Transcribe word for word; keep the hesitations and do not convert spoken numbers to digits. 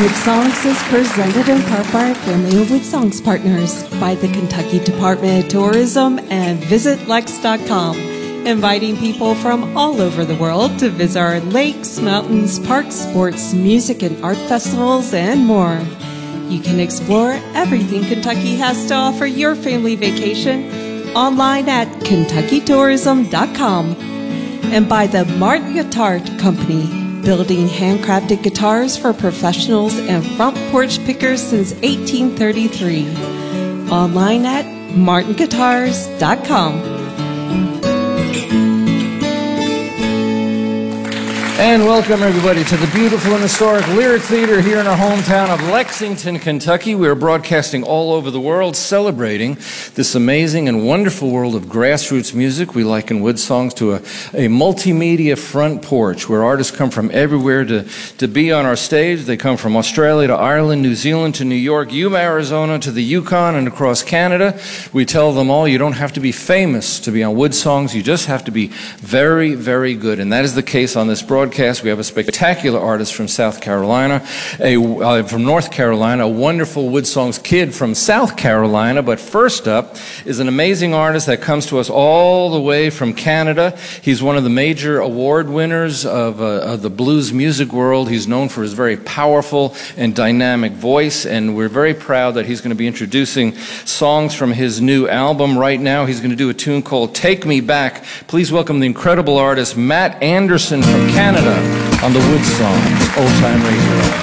Wood Songs is presented in part by our family of Wood Songs partners, by the Kentucky Department of Tourism and Visit Lex dot com, inviting people from all over the world to visit our lakes, mountains, parks, sports, music, and art festivals, and more. You can explore everything Kentucky has to offer your family vacation online at Kentucky Tourism dot com, and by the Martin Guitar Company, building handcrafted guitars for professionals and front porch pickers since eighteen thirty-three. Online at Martin Guitars dot com. And welcome, everybody, to the beautiful and historic Lyric Theater here in our hometown of Lexington, Kentucky. We are broadcasting all over the world, celebrating this amazing and wonderful world of grassroots music. We liken Wood Songs to a, a multimedia front porch where artists come from everywhere to, to be on our stage. They come from Australia to Ireland, New Zealand to New York, Yuma, Arizona to the Yukon and across Canada. We tell them all, you don't have to be famous to be on Wood Songs. You just have to be very, very good. And that is the case on this broadcast. We have a spectacular artist from South Carolina, a, uh, from North Carolina, a wonderful Wood Songs kid from South Carolina. But first up is an amazing artist that comes to us all the way from Canada. He's one of the major award winners of, uh, of the blues music world. He's known for his very powerful and dynamic voice, and we're very proud that he's going to be introducing songs from his new album right now. He's going to do a tune called Take Me Back. Please welcome the incredible artist Matt Anderson from Canada on the Wood Songs Old Time Radio.